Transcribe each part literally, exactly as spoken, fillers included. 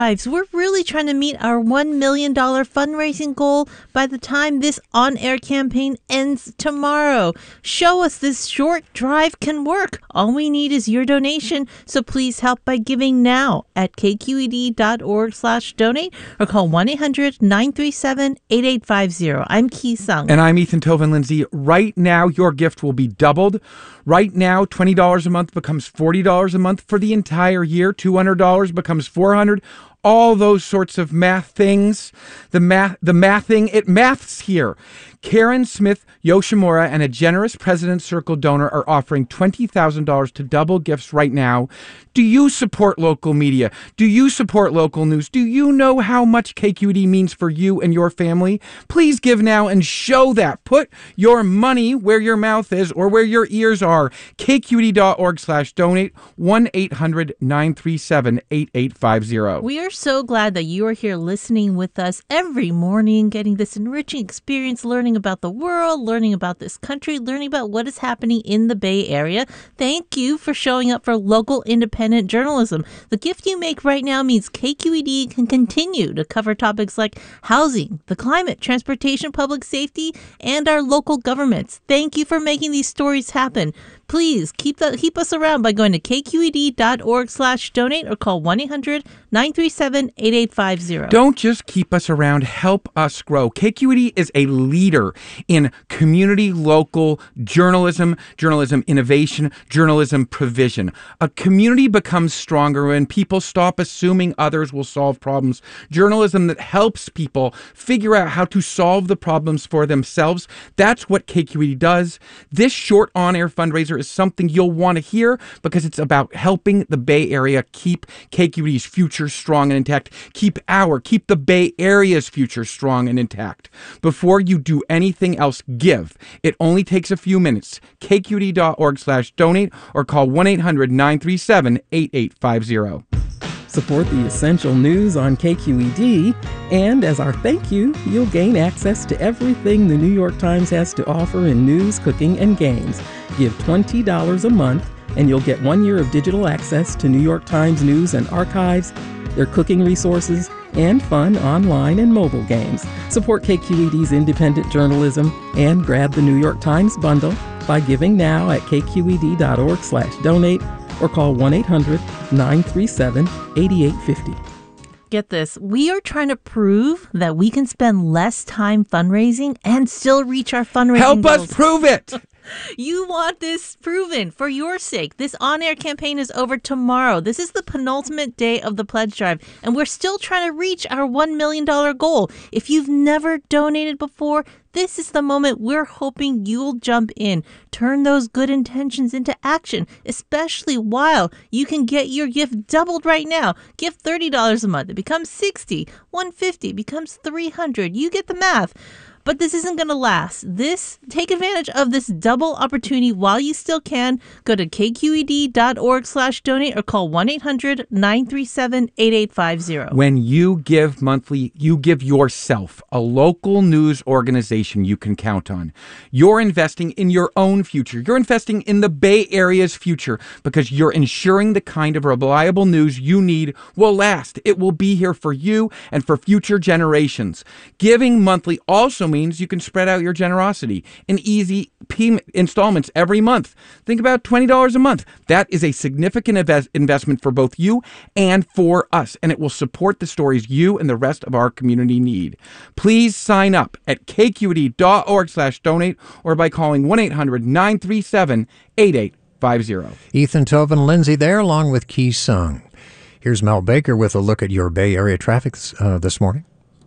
We're really trying to meet our one million dollars fundraising goal by the time this on-air campaign ends tomorrow. Show us this short drive can work. All we need is your donation, so please help by giving now at kqed.org slash donate or call one eight hundred nine three seven eight eight five zero. I'm Ki Sung. And I'm Ethan Toven Lindsay. Right now, your gift will be doubled. Right now, twenty dollars a month becomes forty dollars a month for the entire year. two hundred dollars becomes four hundred dollars. All those sorts of math things. The math, the mathing, it maths here. Karen Smith Yoshimura and a generous President's Circle donor are offering twenty thousand dollars to double gifts right now. Do you support local media? Do you support local news? Do you know how much K Q E D means for you and your family? Please give now and show that. Put your money where your mouth is or where your ears are. kqed.org slash donate, one eight hundred nine three seven eight eight five zero. We are so glad that you are here listening with us every morning, getting this enriching experience, learning about the world, learning about this country, learning about what is happening in the Bay Area. Thank you for showing up for local independent journalism. The gift you make right now means K Q E D can continue to cover topics like housing, the climate, transportation, public safety, and our local governments. Thank you for making these stories happen. Please keep the, keep us around by going to kqed.org slash donate or call one eight hundred nine three seven eight eight five zero. Don't just keep us around, help us grow. K Q E D is a leader in community local journalism, journalism innovation, journalism provision. A community becomes stronger when people stop assuming others will solve problems. Journalism that helps people figure out how to solve the problems for themselves. That's what K Q E D does. This short on-air fundraiser is something you'll want to hear because it's about helping the Bay Area keep K Q E D's future strong and intact. Keep our, keep the Bay Area's future strong and intact. Before you do anything else, give. It only takes a few minutes. kqed.org slash donate or call one eight hundred nine three seven eight eight five zero. Support the essential news on K Q E D, and as our thank you, you'll gain access to everything the New York Times has to offer in news, cooking, and games. Give twenty dollars a month, and you'll get one year of digital access to New York Times news and archives, their cooking resources, and fun online and mobile games. Support K Q E D's independent journalism and grab the New York Times bundle by giving now at kqed.org slash donate or call one eight hundred nine three seven eight eight five zero. Get this. We are trying to prove that we can spend less time fundraising and still reach our fundraising Help goals. us prove it! You want this proven for your sake. This on-air campaign is over tomorrow. This is the penultimate day of the pledge drive, and we're still trying to reach our one million dollars goal. If you've never donated before, this is the moment we're hoping you'll jump in. Turn those good intentions into action, especially while you can get your gift doubled right now. Give thirty dollars a month. It becomes sixty dollars. one hundred fifty dollars becomes three hundred dollars. You get the math. But this isn't going to last. This, take advantage of this double opportunity while you still can. Go to kqed.org slash donate or call one eight hundred nine three seven eight eight five zero. When you give monthly, you give yourself a local news organization you can count on. You're investing in your own future. You're investing in the Bay Area's future because you're ensuring the kind of reliable news you need will last. It will be here for you and for future generations. Giving monthly also means you can spread out your generosity in easy payment installments every month. Think about twenty dollars a month. That is a significant invest- investment for both you and for us, and it will support the stories you and the rest of our community need. Please sign up at kqed.org slash donate or by calling one eight hundred nine three seven eight eight five zero. Ethan Toven Lindsay there along with Ki Sung. Here's Mel Baker with a look at your Bay Area traffic uh, this morning.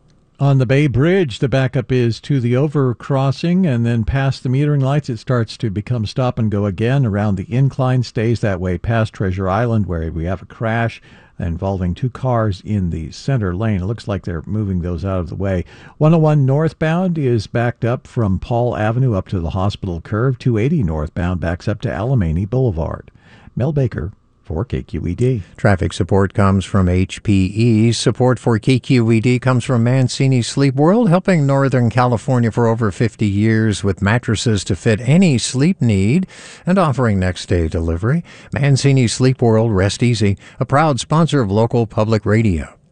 On the Bay Bridge, the backup is to the overcrossing, and then past the metering lights, it starts to become stop and go again. Around the incline, stays that way past Treasure Island, where we have a crash involving two cars in the center lane. It looks like they're moving those out of the way. one oh one northbound is backed up from Paul Avenue up to the hospital curve. two eighty northbound backs up to Alamany Boulevard. Mel Baker for K Q E D. Traffic support comes from H P E. Support for K Q E D comes from Mancini Sleep World, helping Northern California for over fifty years with mattresses to fit any sleep need and offering next-day delivery. Mancini Sleep World, rest easy, a proud sponsor of local public radio.